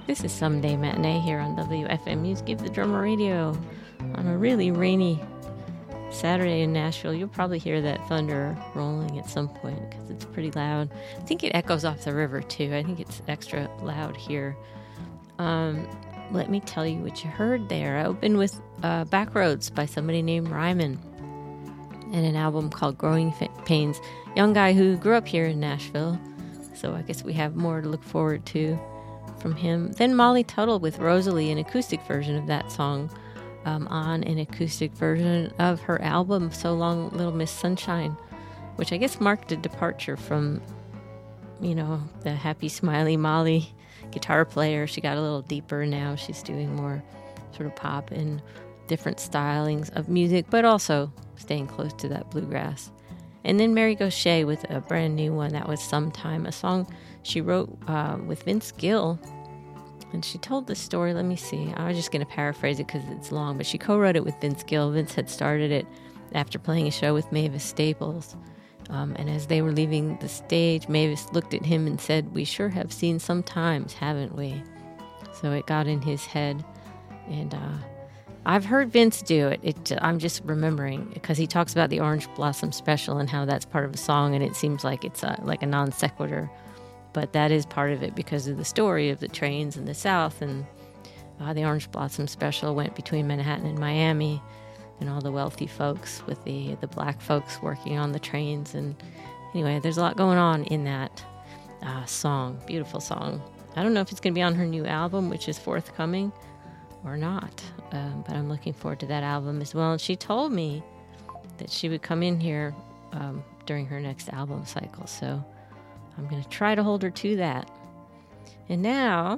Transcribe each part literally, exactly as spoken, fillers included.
This is Someday Matinee here on W F M U's Give the Drummer Radio on a really rainy Saturday in Nashville. You'll probably hear that thunder rolling at some point because it's pretty loud. I think it echoes off the river too. I think it's extra loud here. Um, let me tell you what you heard there. I opened with uh, Backroads by somebody named Ryman and an album called Growing Pains. Young guy who grew up here in Nashville, so I guess we have more to look forward to from him. Then Molly Tuttle with Rosalie, an acoustic version of that song, um, on an acoustic version of her album So Long Little Miss Sunshine, which I guess marked a departure from, you know, the happy, smiley Molly guitar player. She got a little deeper now. She's doing more sort of pop and different stylings of music, but also staying close to that bluegrass. And then Mary Gauthier with a brand new one that was Sometime, a song she wrote uh, with Vince Gill. And she told the story, let me see, I was just going to paraphrase it because it's long, but she co-wrote it with Vince Gill. Vince had started it after playing a show with Mavis Staples. Um, and as they were leaving the stage, Mavis looked at him and said, "We sure have seen Sometimes, haven't we?" So it got in his head. And uh, I've heard Vince do it. it. I'm just remembering because he talks about the Orange Blossom Special and how that's part of a song, and it seems like it's a, like a non sequitur. But that is part of it because of the story of the trains in the South. And uh, the Orange Blossom Special went between Manhattan and Miami, and all the wealthy folks with the, the black folks working on the trains. And anyway, there's a lot going on in that uh, song. Beautiful song. I don't know if it's going to be on her new album, which is forthcoming, or not. Um, but I'm looking forward to that album as well. And she told me that she would come in here um, during her next album cycle. So I'm going to try to hold her to that. And now,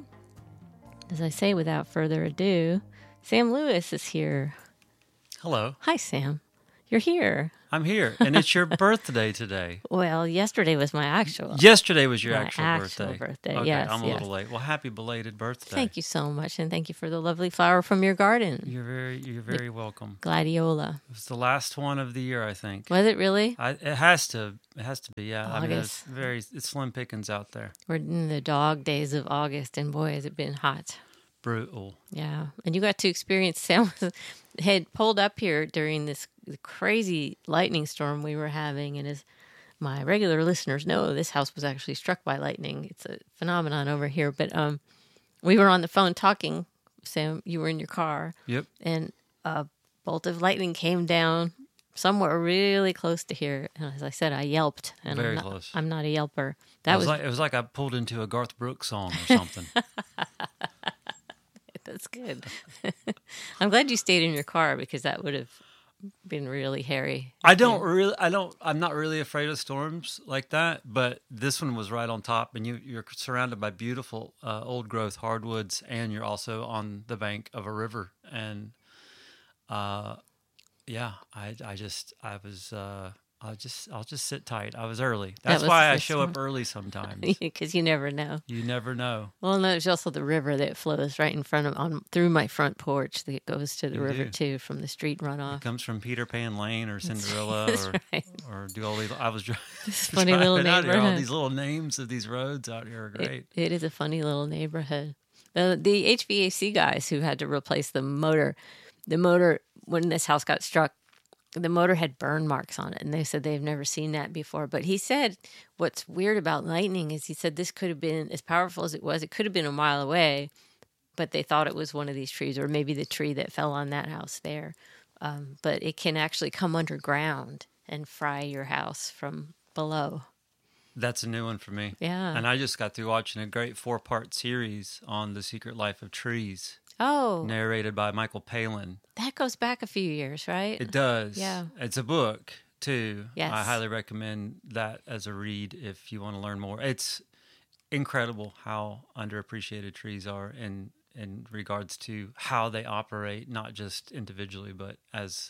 as I say, without further ado, Sam Lewis is here. Hello. Hi, Sam. You're here. I'm here, and it's your birthday today. Well, yesterday was my actual. Yesterday was your my actual, actual birthday. birthday. Okay, Yes, I'm a yes. little late. Well, happy belated birthday. Thank you so much, and thank you for the lovely flower from your garden. You're very, you're very welcome. Gladiola. It was the last one of the year, I think. Was it really? I, it has to. It has to be. Yeah. I mean, it's August. very. It's slim pickings out there. We're in the dog days of August, and boy, has it been hot. Brutal. Yeah, and you got to experience. Sam had pulled up here during this crazy lightning storm we were having, and as my regular listeners know, this house was actually struck by lightning. It's a phenomenon over here. But um, we were on the phone talking. Sam, you were in your car. Yep. And a bolt of lightning came down somewhere really close to here. And as I said, I yelped. And Very I'm not, close. I'm not a yelper. That it was, was like it was like I pulled into a Garth Brooks song or something. That's good. I'm glad you stayed in your car because that would have been really hairy. I don't really, I don't, I'm not really afraid of storms like that, but this one was right on top, and you, you're surrounded by beautiful uh, old growth hardwoods, and you're also on the bank of a river. And uh, yeah, I, I just, I was, uh, I'll just, I'll just sit tight. I was early. That's was why I this show one. up early sometimes. Because you never know. You never know. Well, no, there's also the river that flows right in front of, on through my front porch that goes to the You river do. too from the street runoff. It comes from Peter Pan Lane or Cinderella That's or, right. or do all these, I was dri- This funny little driving out here. All neighborhood. these little names of these roads out here are great. It, it is a funny little neighborhood. The, the H V A C guys who had to replace the motor, the motor, when this house got struck, the motor had burn marks on it, and they said they've never seen that before. But he said what's weird about lightning is he said this could have been, as powerful as it was, it could have been a mile away, but they thought it was one of these trees, or maybe the tree that fell on that house there. Um, but it can actually come underground and fry your house from below. That's a new one for me. Yeah. And I just got through watching a great four-part series on The Secret Life of Trees, Oh, narrated by Michael Palin. that goes back a few years, right? It does. Yeah. It's a book, too. Yes. I highly recommend that as a read if you want to learn more. It's incredible how underappreciated trees are in, in regards to how they operate, not just individually, but as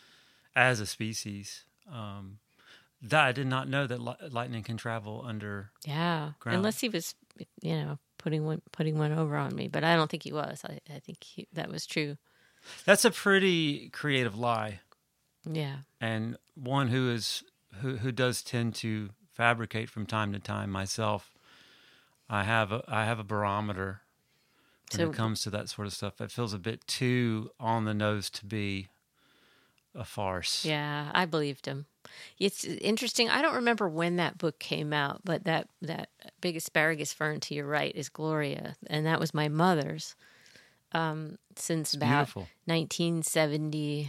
as a species. Um, that I did not know that li- lightning can travel under. Yeah, ground. unless he was, you know, putting one putting one over on me, but I don't think he was. I, I think he, that was true. That's a pretty creative lie, Yeah, and one who is who who does tend to fabricate from time to time. Myself, I have a I have a barometer when So- it comes to that sort of stuff. It feels a bit too on the nose to be a farce. Yeah, I believed him. It's interesting. I don't remember when that book came out, but that, that big asparagus fern to your right is Gloria, and that was my mother's um, since about Beautiful. nineteen seventy.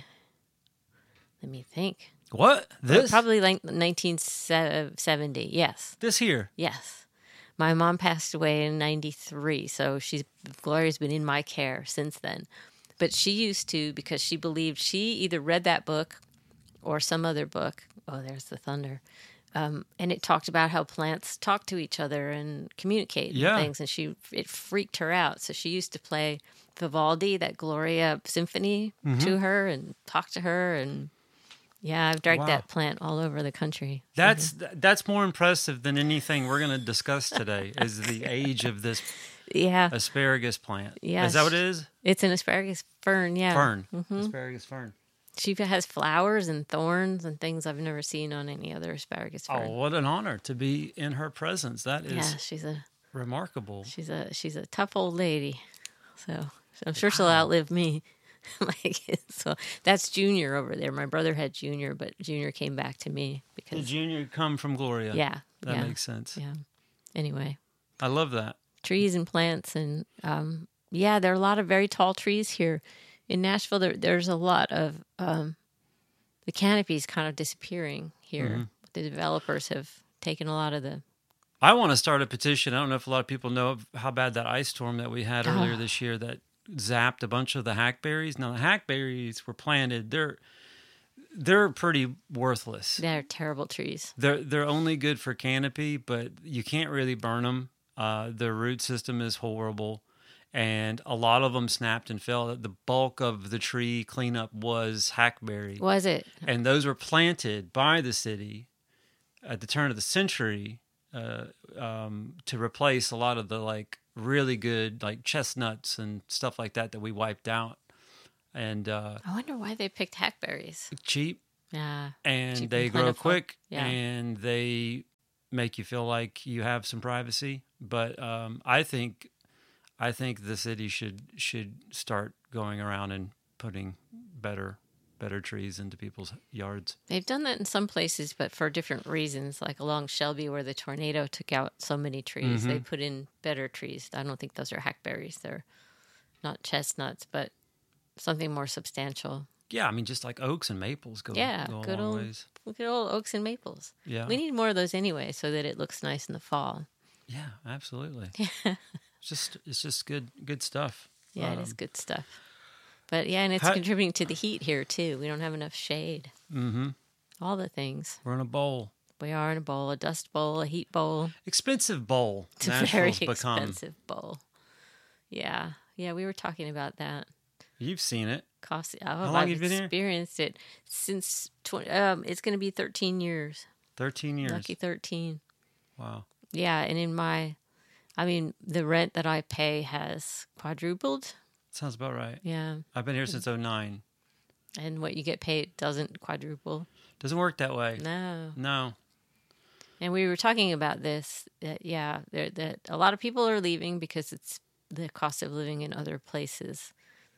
Let me think. What? This? Probably like nineteen seventy. Yes, This here? yes. My mom passed away in ninety-three, so she's Gloria's been in my care since then. But she used to, because she believed, she either read that book or some other book. Oh, there's the thunder. Um, and it talked about how plants talk to each other and communicate and Yeah. things. And she it freaked her out. So she used to play Vivaldi, that Gloria symphony, Mm-hmm. to her and talk to her. And yeah, I've dragged Wow. that plant all over the country. That's that's more impressive than anything we're going to discuss today. Is the age of this Yeah, asparagus plant? Yes. Is that what it is? it's an asparagus fern. Yeah, Fern. Mm-hmm. Asparagus fern. She has flowers and thorns and things I've never seen on any other asparagus fern. Oh, what an honor to be in her presence. That is yeah, she's a remarkable. she's a she's a tough old lady. So I'm sure she'll outlive me. Like, so that's Junior over there. My brother had Junior, but Junior came back to me Did because Junior come from Gloria? yeah, That yeah, makes sense. yeah. Anyway, I love that. trees and plants and um, yeah, there are a lot of very tall trees here in Nashville. There, there's a lot of um, the canopy's kind of disappearing here. Mm-hmm. The developers have taken a lot of the I want to start a petition. I don't know if a lot of people know of how bad that ice storm that we had earlier Oh. this year that zapped a bunch of the hackberries. Now the hackberries were planted. They're they're pretty worthless. they're terrible trees. They're they're only good for canopy, but you can't really burn them. Uh, their root system is horrible, and a lot of them snapped and fell. The bulk of the tree cleanup was hackberry, Was it? and those were planted by the city at the turn of the century uh, um, to replace a lot of the like really good like chestnuts and stuff like that that we wiped out, and uh, I wonder why they picked hackberries. cheap. Yeah. And Cheap they and grow plentiful. quick, Yeah. and they make you feel like you have some privacy. But um, I think, I think the city should should start going around and putting better better trees into people's yards. They've done that in some places, but for different reasons. Like along Shelby, where the tornado took out so many trees, Mm-hmm. they put in better trees. I don't think those are hackberries. They're not chestnuts, but something more substantial. Yeah, I mean, just like oaks and maples go, Yeah, go a good long old, ways. good old oaks and maples. Yeah, We need more of those anyway, so that it looks nice in the fall. yeah, absolutely. it's just it's just good good stuff. Yeah, it is Um, good stuff. But yeah, and it's how- contributing to the heat here too. We don't have enough shade. Mm-hmm. All the things. We're in a bowl, We are in a bowl, a dust bowl, a heat bowl. expensive bowl. It's a very Nashville's become. expensive bowl. Yeah, yeah, we were talking about that. You've seen it. Cost. Oh, long I've you been here? experienced it since twenty. Um, it's going to be thirteen years. Thirteen years. Lucky thirteen. Wow. Yeah, and in my, I mean, the rent that I pay has quadrupled. Sounds about right. Yeah, I've been here since oh nine. and what you get paid doesn't quadruple. Doesn't work that way. No. No. And we were talking about this. That yeah, there that a lot of people are leaving because it's the cost of living in other places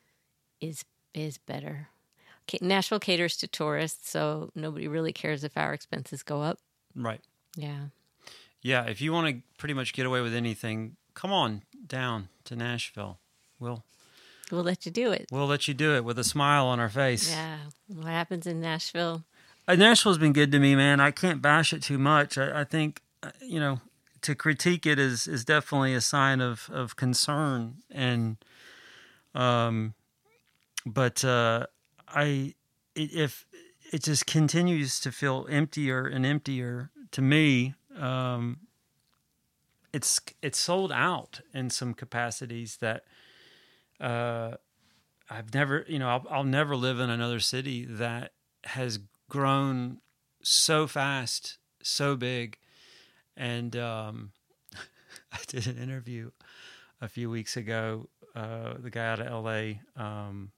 is is better. Ca- Nashville caters to tourists, so nobody really cares if our expenses go up. Right. Yeah. Yeah, if you want to pretty much get away with anything, come on down to Nashville. We'll We'll let you do it. we'll let you do it with a smile on our face. Yeah. What happens in Nashville? Uh, Nashville's been good to me, man. I can't bash it too much. I, I think, uh, you know, to critique it is is definitely a sign of of concern, and um, but uh, I it, if it just continues to feel emptier and emptier to me. Um, it's it's sold out in some capacities that uh, I've never, you know, I'll, I'll never live in another city that has grown so fast, so big. And um, I did an interview a few weeks ago, uh, the guy out of L A, um,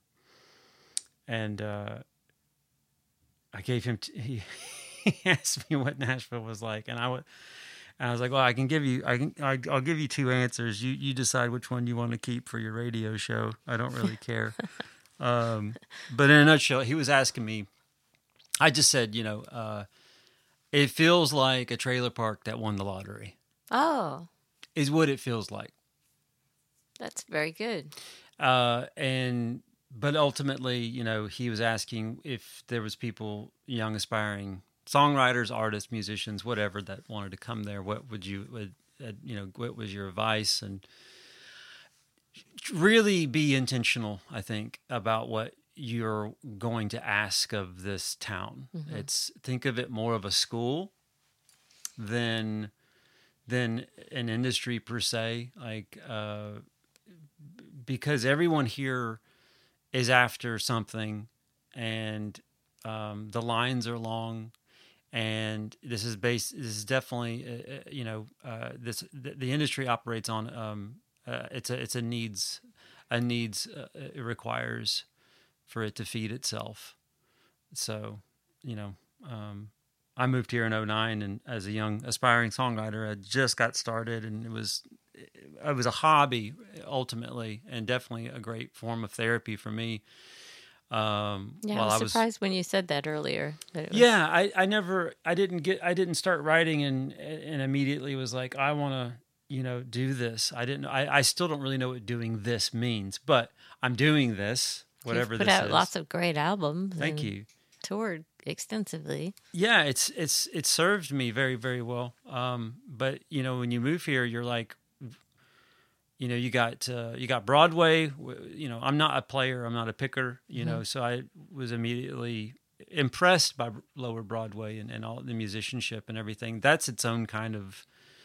and uh, I gave him, t- he, he asked me what Nashville was like, and I would, And I was like, well, I can give you, I can, I, I'll give you two answers. You, you decide which one you want to keep for your radio show. I don't really care. um, but in a nutshell, he was asking me, I just said, you know, uh, it feels like a trailer park that won the lottery. Oh, is what it feels like. That's very good. Uh, and, but ultimately, you know, he was asking if there was people, young aspiring songwriters, artists, musicians, whatever, that wanted to come there. What would you, would, uh, you know, what was your advice? And really be intentional, I think, about what you're going to ask of this town. Mm-hmm. It's, think of it more of a school than, than an industry per se. Like, uh, because everyone here is after something, and um, the lines are long. And this is based. This is definitely, uh, you know, uh, this the, the industry operates on. Um, uh, it's a it's a needs, a needs. Uh, it requires for it to feed itself. So, you know, um, I moved here in oh nine, and as a young aspiring songwriter, I just got started, and it was it was a hobby ultimately, and definitely a great form of therapy for me. Um, yeah, while I was I was, surprised when you said that earlier. That it was... Yeah, I, I never, I didn't get, I didn't start writing and and immediately was like, I want to, you know, do this. I didn't, I, I still don't really know what doing this means, but I'm doing this, whatever You've put this out is. lots of great albums. Thank and you. Toured extensively. Yeah, it's it's it served me very very well. Um, but you know, when you move here, you're like, you know, you got uh, you got Broadway. You know, I'm not a player. I'm not a picker. You mm-hmm. know, so I was immediately impressed by Lower Broadway and, and all the musicianship and everything. That's its own kind of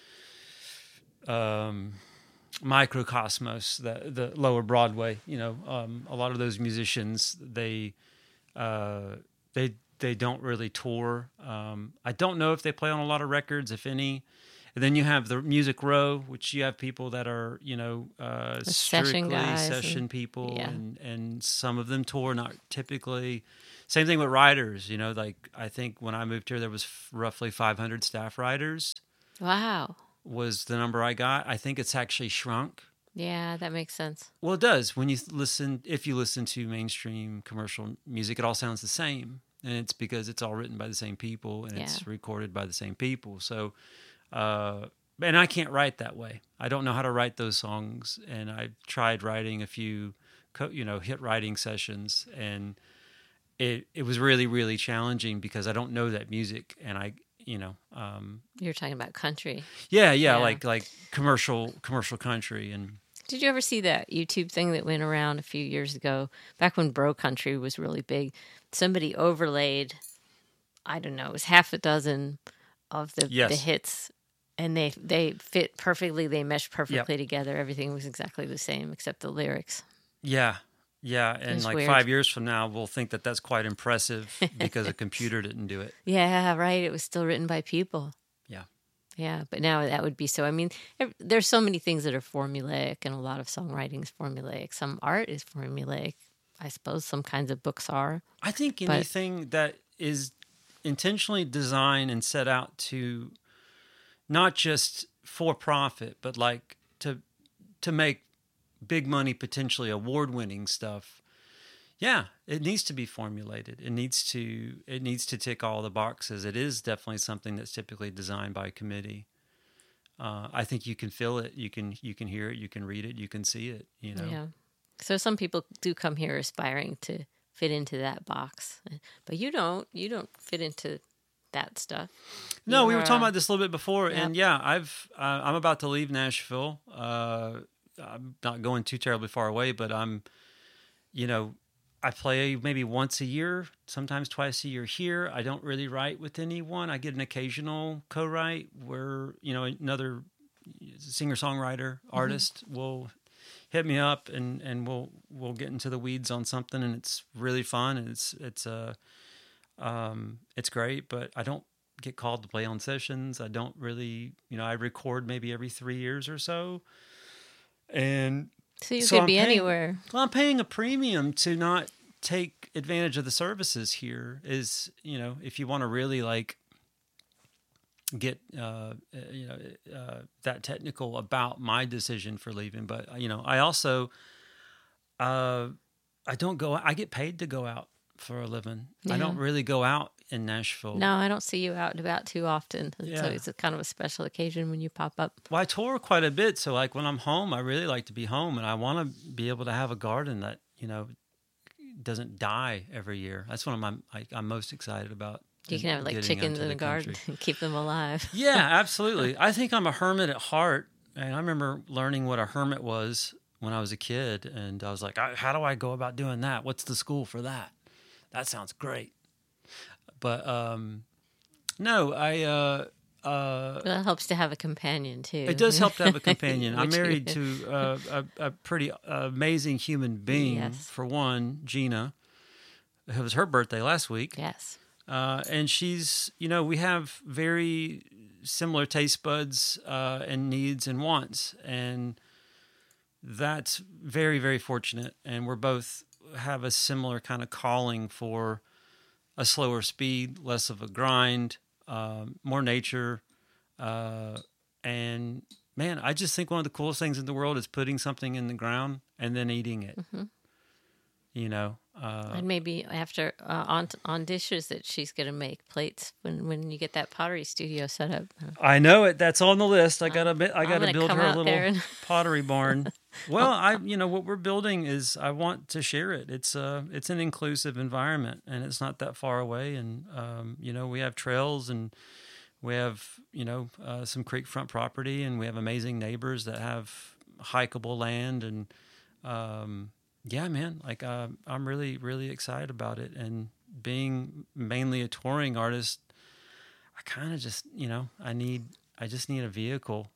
um, microcosmos. The the Lower Broadway. You know, um, a lot of those musicians, they uh, they they don't really tour. Um, I don't know if they play on a lot of records, if any. And then you have the Music Row, which you have people that are, you know, uh, strictly session, session and, people, yeah. and, and some of them tour, not typically. Same thing with writers, you know, like I think when I moved here, there was f- roughly five hundred staff writers. Wow. Was the number I got. I think it's actually shrunk. Yeah, that makes sense. Well, it does. When you listen, if you listen to mainstream commercial music, it all sounds the same. And it's because it's all written by the same people, and yeah. it's recorded by the same people. So... Uh, and I can't write that way. I don't know how to write those songs, and I've tried writing a few, co- you know, hit writing sessions, and it it was really really challenging because I don't know that music, and I, you know, um, you're talking about country. Yeah, yeah, yeah, like like commercial commercial country. And did you ever see that YouTube thing that went around a few years ago, back when bro country was really big? Somebody overlaid, I don't know, it was half a dozen of the yes. the hits. And they they fit perfectly. They meshed perfectly yep. together. Everything was exactly the same except the lyrics. Yeah, yeah. And like weird. five years from now, we'll think that that's quite impressive because a computer didn't do it. Yeah, right. It was still written by people. Yeah. Yeah, but now that would be so. I mean, there's so many things that are formulaic, and a lot of songwriting is formulaic. Some art is formulaic. I suppose some kinds of books are. I think anything but, that is intentionally designed and set out to... not just for profit, but like to to make big money, potentially award-winning stuff. Yeah, it needs to be formulated. It needs to it needs to tick all the boxes. It is definitely something that's typically designed by a committee. Uh, I think you can feel it. You can you can hear it. You can read it. You can see it. You know. Yeah. So some people do come here aspiring to fit into that box, but you don't. You don't fit into that stuff. No, you we are, were talking about this a little bit before, yep. and yeah, I've uh, I'm about to leave Nashville. Uh, I'm not going too terribly far away, but I'm, you know, I play maybe once a year, sometimes twice a year here. I don't really write with anyone. I get an occasional co-write where, you know, another singer-songwriter artist mm-hmm. will hit me up, and, and we'll we'll get into the weeds on something, and it's really fun, and it's it's a uh, Um, it's great, but I don't get called to play on sessions. I don't really, you know, I record maybe every three years or so. And so you so could I'm be paying, anywhere. Well, I'm paying a premium to not take advantage of the services here. Is, you know, if you want to really like get uh, you know uh, that technical about my decision for leaving. But you know, I also uh, I don't go. I get paid to go out for a living. Yeah. I don't really go out in Nashville. No, I don't see you out and about too often. Yeah. So it's a kind of a special occasion when you pop up. Well, I tour quite a bit, so like when I'm home, I really like to be home, and I want to be able to have a garden that you know doesn't die every year. That's what I'm like, I'm most excited about. You can have like chickens in the, the garden and keep them alive. Yeah, absolutely. I think I'm a hermit at heart, and I remember learning what a hermit was when I was a kid, and I was like, how do I go about doing that? What's the school for that? That sounds great. But um, no, I. Uh, uh, well, it helps to have a companion too. It does help to have a companion. I'm you- married to uh, a, a pretty amazing human being. Yes. For one, Gina. It was her birthday last week. Yes. Uh, and she's, you know, we have very similar taste buds uh, and needs and wants, and that's very, very fortunate. And we're both have a similar kind of calling for a slower speed, less of a grind, um, more nature. Uh, and man, I just think one of the coolest things in the world is putting something in the ground and then eating it. Mm-hmm. You know, uh, and maybe after uh, on on dishes that she's going to make plates when, when you get that pottery studio set up. I know it. That's on the list. I got to. I got to gonna build come her a out little there and- pottery barn. Well, I you know what we're building is I want to share it. It's uh it's an inclusive environment, and it's not that far away. And um you know we have trails, and we have you know uh, some creekfront property, and we have amazing neighbors that have hikeable land, and um. Yeah, man. Like, uh, I'm really, really excited about it. And being mainly a touring artist, I kind of just, you know, I need, I just need a vehicle,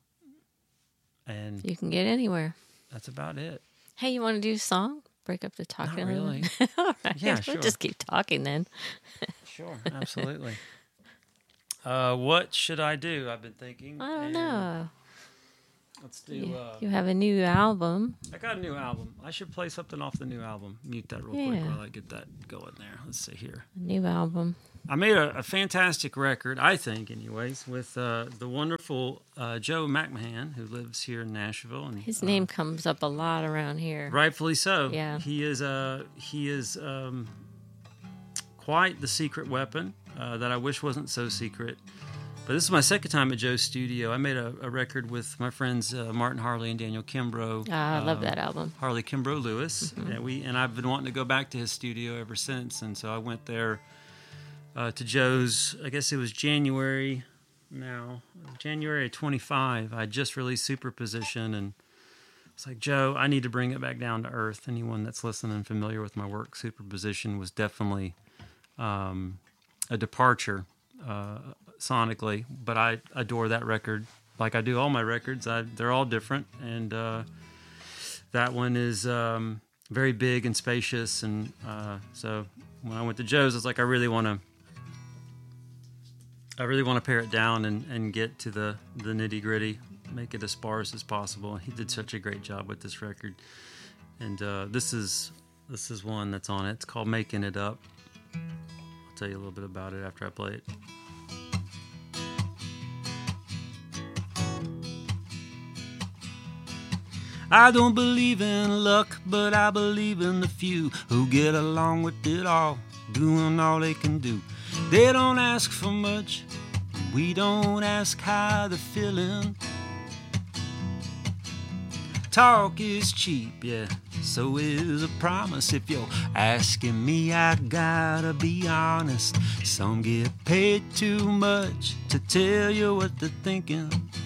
and You can get anywhere. that's about it. Hey, you want to do a song? Break up the talking. Not really. All right. Yeah, We'll sure. just keep talking then. Sure, absolutely. uh, what should I do? I've been thinking. I don't and know. Let's do. You, Uh, you have a new album. I got a new album. I should play something off the new album. Mute that real Yeah. quick while I get that going there. Let's see here. A new album. I made a, a fantastic record, I think, anyways, with uh, the wonderful uh, Joe McMahon, who lives here in Nashville, and His uh, name comes up a lot around here. rightfully so. Yeah. he is uh, he is um, quite the secret weapon uh, that I wish wasn't so secret. But this is my second time at Joe's studio. I made a, a record with my friends uh, Martin Harley and Daniel Kimbrough. Ah, I love um, that album. Harley Kimbrough Lewis, Mm-hmm. and we and I've been wanting to go back to his studio ever since, and so I went there uh, to Joe's. I guess it was January now, January twenty-five. I just released Superposition, and it's like, Joe, I need to bring it back down to earth. Anyone that's listening and familiar with my work, Superposition was definitely um, a departure uh, sonically, but I adore that record like I do all my records. I, they're all different, and uh, that one is um, very big and spacious. And uh, so when I went to Joe's, it's like I really want to, I really want to pare it down and, and get to the, the nitty gritty, make it as sparse as possible. He did such a great job with this record, and uh, this is this is one that's on it. It's called Making It Up. I'll tell you a little bit about it after I play it. I don't believe in luck, but I believe in the few who get along with it all, doing all they can do. They don't ask for much, we don't ask how they're feeling. Talk is cheap, yeah, so is a promise. If you're asking me, I gotta be honest. Some get paid too much to tell you what they're thinking.